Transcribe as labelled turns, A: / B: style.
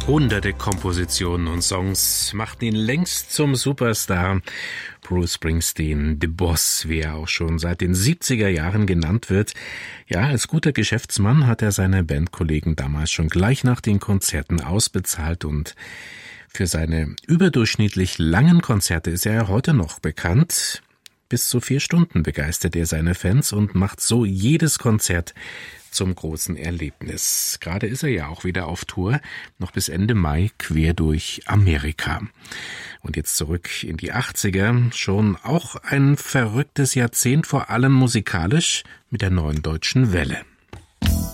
A: Hunderte Kompositionen und Songs machten ihn längst zum Superstar. Bruce Springsteen, The Boss, wie er auch schon seit den 70er Jahren genannt wird. Ja, als guter Geschäftsmann hat er seine Bandkollegen damals schon gleich nach den Konzerten ausbezahlt und für seine überdurchschnittlich langen Konzerte ist er heute noch bekannt. Bis zu 4 Stunden begeistert er seine Fans und macht so jedes Konzert zum großen Erlebnis. Gerade ist er ja auch wieder auf Tour, noch bis Ende Mai quer durch Amerika. Und jetzt zurück in die 80er, schon auch ein verrücktes Jahrzehnt, vor allem musikalisch mit der Neuen Deutschen Welle.